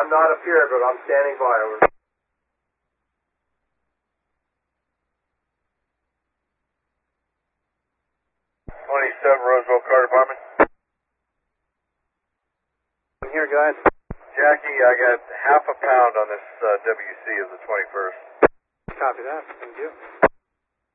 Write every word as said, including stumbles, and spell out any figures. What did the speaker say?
I'm not up here, but I'm standing by. Over. twenty-seven Roseville Car Department. I'm here, guys. Jackie, I got half a pound on this uh, W C of the twenty-first. Copy that. Thank you.